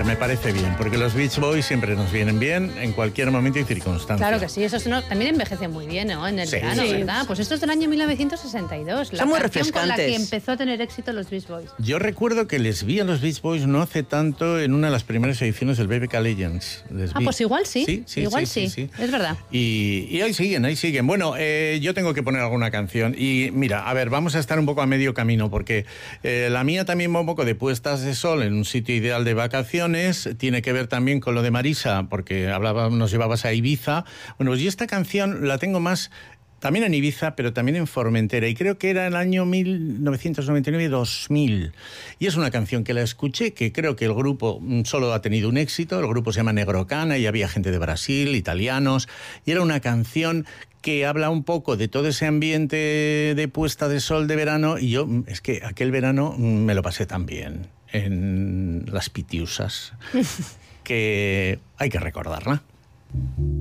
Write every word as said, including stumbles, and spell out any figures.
ver, me parece bien, porque los Beach Boys siempre nos vienen bien en cualquier momento y circunstancia. Claro que sí, eso no, también envejece muy bien, ¿no? En el Sí, verano, sí. ¿verdad? Pues esto es del año mil novecientos sesenta y dos. La Son muy canción con la que refrescantes. empezó a tener éxito los Beach Boys. Yo recuerdo que les vi a los Beach Boys no hace tanto en una de las primeras ediciones del B B K Legends. Les Ah, vi. pues igual sí, Sí, sí, igual sí, sí, sí, sí. es verdad. Y, y ahí siguen, ahí siguen. Bueno, eh, yo tengo que poner alguna canción. Y mira, a ver, vamos a estar un poco a medio camino, porque eh, la mía también va un poco de puestas de sol en un sitio ideal de vacaciones. Tiene que ver también con lo de Marisa, porque hablaba, nos llevabas a Ibiza. Bueno, pues yo esta canción la tengo más también en Ibiza, pero también en Formentera. Y creo que era el año mil novecientos noventa y nueve dos mil. Y es una canción que la escuché, que creo que el grupo solo ha tenido un éxito. El grupo se llama Negrocana y había gente de Brasil, italianos. Y era una canción que habla un poco de todo ese ambiente de puesta de sol de verano. Y yo, es que aquel verano me lo pasé tan bien en las Pitiusas que hay que recordarla.